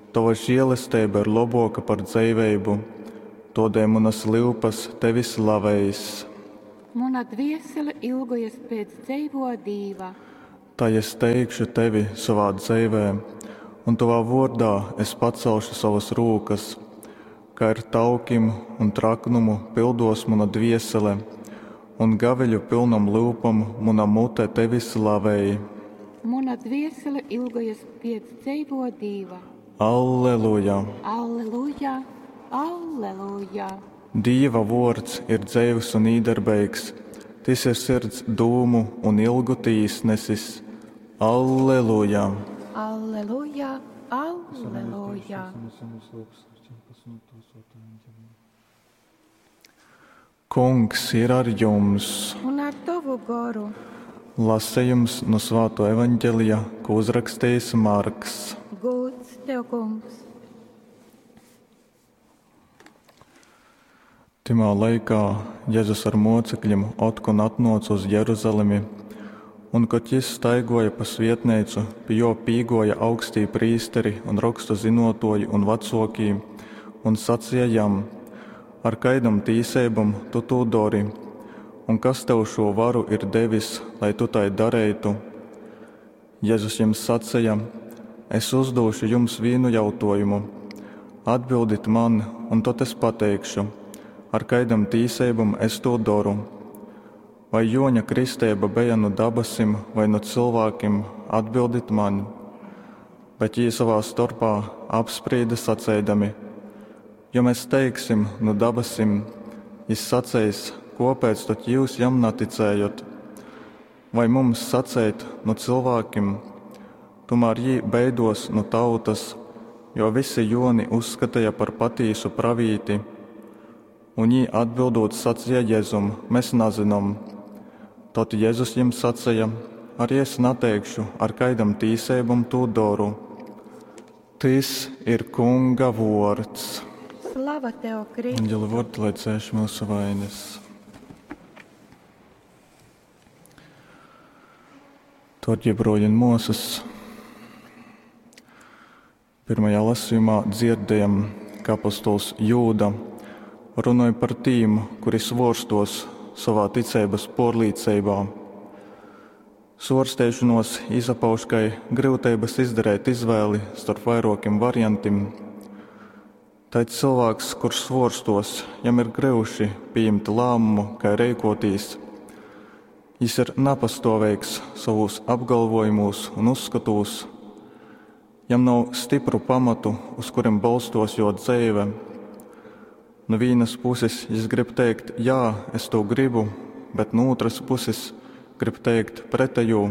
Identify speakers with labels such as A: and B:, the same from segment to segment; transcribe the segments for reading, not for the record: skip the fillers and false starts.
A: Tava žēlastība ir labāka par dzīvību, tādēļ manas lūpas tevi slavējas.
B: Mana dvēsele ilgojas pēc dzīvo Dieva.
A: Tā es teikšu tevi savā dzīvē, un tavā vārdā es pacelšu savas rūkas, kā ar taukim un traknumu pildos mana dvēsele, un gaviļu pilnam lūpam mana mute tevi slavēja.
B: Mana dvēsele ilgojas pēc dzīvo Dieva.
A: Alleluja!
B: Alleluja! Alleluja!
A: Dieva vārds ir dzīvs un īdarbīgs, tas ir sirds dūmu un ilgu tīsnesis. Alleluja!
B: Alleluja! Alleluja!
A: Kungs ir ar jums!
B: Un ar tavu garu!
A: Lasījums no Svētā evaņģēlija, ko uzrakstījis Marks.
B: Gods tev, kungs!
A: Timā laikā Jēzus ar mocekļiem otkon atnāca uz Jeruzalemi, un, kad viņš staigoja pa svietneicu, pie jo pīgoja augstī prīsteri un rakstu zinotoji un vecokī, un sacīja jam: ar kaidam tīseibam tu to dari, un kas tev šo varu ir devis, lai tu tai darētu? Jēzus jums sacīja: es uzdošu jums vienu jautājumu, atbildit man, un tad es pateikšu, ar kaidam tīseibam es to daru. Vai Joņa kristība bija no dabasim vai no cilvēkiem, atbildit man. Bet viņi savā starpā apsprieda sacēdami: ja mēs teiksim no dabasim, viņš sacēs, kāpēc tad jūs jam neticējat? Vai mums sacēt no cilvēkiem? Tomēr viņi beidos no tautas, jo visi Joni uzskatīja par patīsu pravīti. Un viņi atbildot sacīja Jēzum: mēs nezinām. Tad Jēzus jums sacīja: arī es neteikšu, ar kaidam tīseibam to daru. Tas ir Kunga vārds.
B: Slava tev, Kristus!
A: Anģeli vārdi, lai dzēš mūsu vainas. Torģi broļi un mūsas. Pirmajā lasījumā dzirdējam, ka apostols Jūda runāja par tīm, kuri svorstos savā ticības porlīdzeibā. Svorstēšanos izapauž kā grūtības izdarīt izvēli starp vairākiem variantiem. Tad cilvēks, kurš svorstos, jam ir grūti pieņemt lēmumu, kā rīkoties. Viņš ir nepastāvīgs savos apgalvojumos un uzskatos. Jam nav stipru pamatu, uz kuriem balstos jo dzīve. No vienas puses viņš grib teikt: jā, es to gribu, bet no otras puses grib teikt pretējo.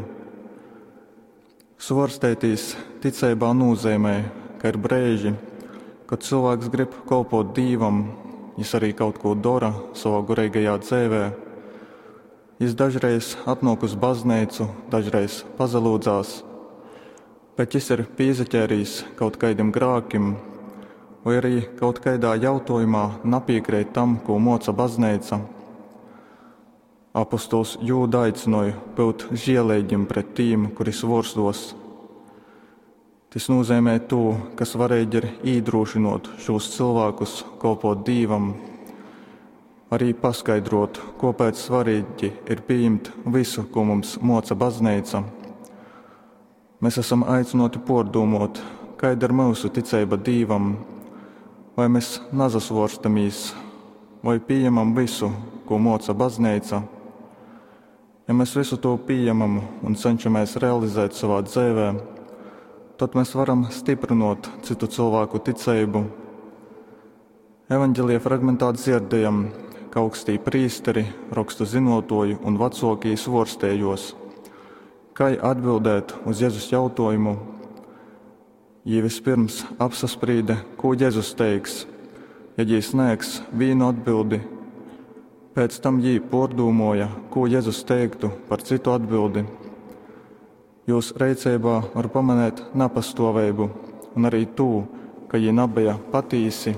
A: Svorstēties ticībā nozīmē, ka ir brīži, kad cilvēks grib kalpot Dievam, viņš arī kaut ko dara savā garīgajā dzīvē. Viņš dažreiz atnāk uz baznīcu, dažreiz pazalūdzās, bet viņš ir piezaķērījis kaut kādiem grākiem, vai arī kaut kādā jautājumā nepiekrīt tam, ko moca baznīca. Apostols Jūda aicināja būt žēlīgiem pret tiem, kuri svorstos. Tas nozīmē to, kas varēja ir iedrošinot šos cilvēkus kalpot Dievam, arī paskaidrot, kāpēc svarīgi ir pieņemt visu, ko mums moca baznīca. Mēs esam aicināti pārdomāt, kāda ir mūsu ticība Dievam. Vai mēs nazasvorstamies, vai pieņemam visu, ko moca baznīca? Ja mēs visu to pieņemam un cenšamies realizēt savā dzīvē, tad mēs varam stiprināt citu cilvēku ticību. Evaņģēlijā fragmentā dzirdējam, ka augstī prīsteri, rakstu zinotoji un vecākie svorstējos. Kā atbildēt uz Jēzus jautājumu? Viņi vispirms apsasprīda, ko Jēzus teiks, ja viņi sniegs vienu atbildi. Pēc tam viņi pārdomāja, ko Jēzus teiktu par citu atbildi. Jūs rīcībā var pamanīt nepastāvību un arī to, ka viņi nebija patīsi.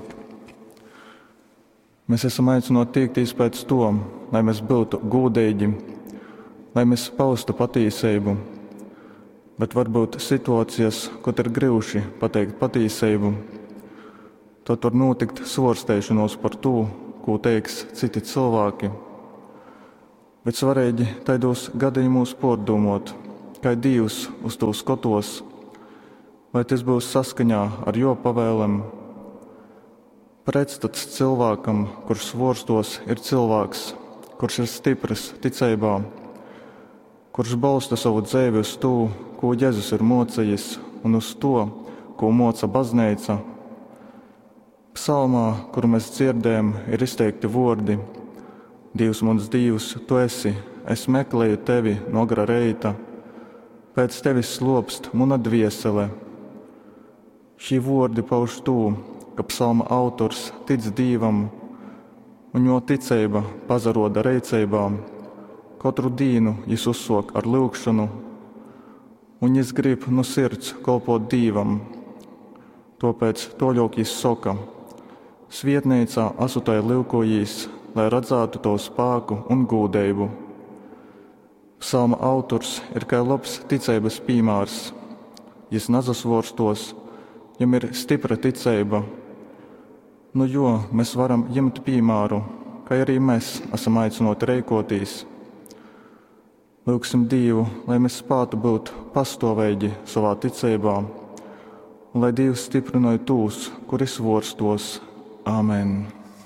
A: Mēs esam aicināti tiekties pēc to, lai mēs būtu godīgi, lai mēs paustu patīsību, Bet varbūt situācijas, kad ir grūti pateikt patiesību, tad var notikt svorstēšanos par to, ko teiks citi cilvēki. Bet svarīgi taidos gadījumos pārdomāt, kā Dievs uz to skatos, vai tas būs saskaņā ar jo pavēlēm. Pretstats cilvēkam, kurš svorstos, ir cilvēks, kurš ir stiprs ticībā, kurš balsta savu dzīvi uz to, ko Jēzus ir mocījis, un uz to, ko moca baznīca. Psalmā, kuru mēs dzirdējam, ir izteikti vārdi: Dievs, mans Dievs, tu esi, es meklēju tevi no agrā reita, pēc tevis slopst mana dviesele. Šī vārdi pauž to, ka psalma autors tic Dievam, un jo ticība pazaroda reicībā. Katru dienu viņš uzsāk ar lūgšanu, un viņš grib no sirds kalpot Dievam. Tāpēc toļok viņš saka: Svietnīcā asutai lūkojīs, lai redzētu to spēku un gūdeibu. Psalma autors ir kā labs ticības piemērs. Viņš nazasvorstos, viņam ir stipra ticība. Nu jo mēs varam ņemt piemēru, kā arī mēs esam aicināti rīkoties. Lūgsim Dievu, lai mēs spētu būt pastāvīgi savā ticībā, un lai Dievs stiprināja tūs, kuri svorstos. Āmen.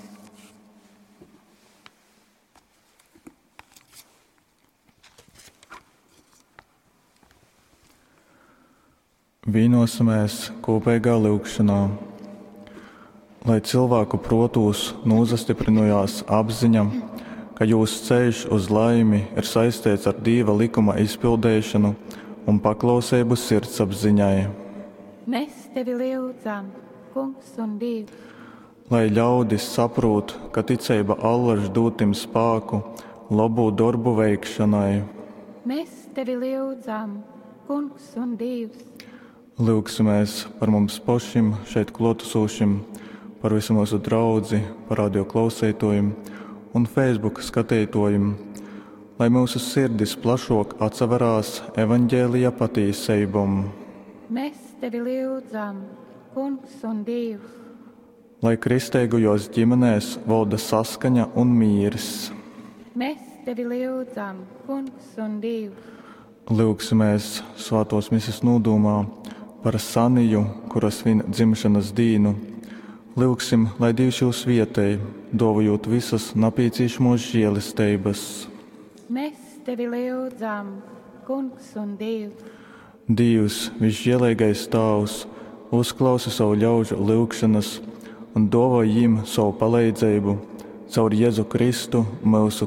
A: Vienosimies kopīgā lūgšanā, lai cilvēku protos nozastiprinājās apziņa, ka jūsu ceļš uz laimi ir saistīts ar Dieva likuma izpildēšanu un paklausību sirdsapziņai.
B: Mēs tevi lūdzam, Kungs un Dievs.
A: Lai ļaudis saprot, ka ticība allaž dotim spēku labu darbu veikšanai.
B: Mēs tevi lūdzam, Kungs un Dievs.
A: Lūgsimies par mums pašiem šeit klātesošiem, par visu mūsu draudzi, par radio klausītājiem un Facebook skatītājiem, lai mūsu sirdis plašāk atsaverās evaņģēlija patiesībām.
B: Mēs tevi lūdzam, Kungs un Dievs.
A: Lai kristīgajos ģimenēs valda saskaņa un mīrs.
B: Mēs tevi lūdzam, Kungs un Dievs.
A: Lūgsimies svētos misijas nodomā par Saniju, kuras svin dzimšanas dienu. Lūgsim, lai Dievs jūs vietēji, dāvājot visas nepieciešamos žēlistības.
B: Mēs tevi lūdzam, Kungs un Dievs.
A: Dievs, visžēlīgais Tēvs, uzklausa savu ļaužu lūgšanas un dāvā viņiem savu palīdzību caur Jēzu Kristu, mūsu